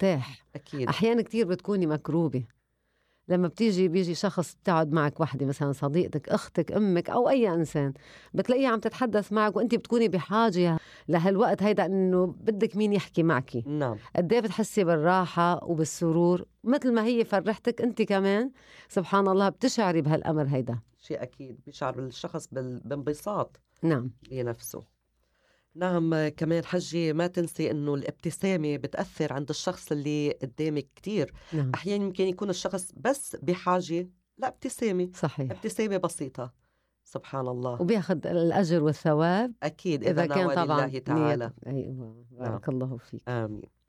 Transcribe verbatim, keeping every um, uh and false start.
بترتاح. أكيد. أحيانا كتير بتكوني مكروبة لما بتيجي بيجي شخص بتقعد معك وحدة، مثلا صديقتك، أختك، أمك، أو أي إنسان، بتلاقيه عم تتحدث معك وأنت بتكوني بحاجة لهالوقت هيدا إنه بدك مين يحكي معك. نعم. قد ايه بتحسي بالراحة وبالسرور، مثل ما هي فرحتك أنت كمان سبحان الله بتشعري بهالأمر هيدا. شيء أكيد بيشعر الشخص بال- بانبساط نعم. بنفسه. نعم. كمان حجي ما تنسي إنه الابتسامة بتأثر عند الشخص اللي قدامك كتير. نعم أحيانا يمكن يكون الشخص بس بحاجة لا ابتسامة، صحيح. ابتسامة بسيطة. سبحان الله. وبياخد الأجر والثواب أكيد إذا إذا كان نوى طبعا لله نية. تعالى. أيوة نعم. بارك الله فيك. آمين.